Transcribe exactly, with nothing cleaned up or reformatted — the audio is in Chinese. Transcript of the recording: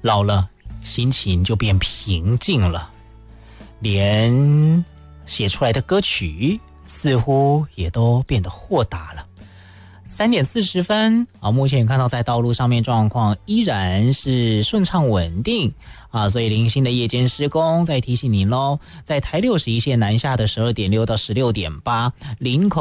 老了，心情就变平静了，连写出来的歌曲似乎也都变得豁达了。三点四十分啊，目前看到在道路上面状况依然是顺畅稳定啊，所以零星的夜间施工再提醒您咯，在台六十一线南下的十二点六到十六点八，林口